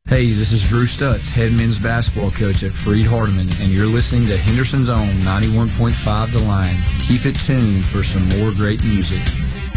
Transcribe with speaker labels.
Speaker 1: Hey, this is Drew Stutz, head men's basketball coach at Freed Hardeman, and you're listening to Henderson's Own 91.5 The Line. Keep it tuned for some more great music.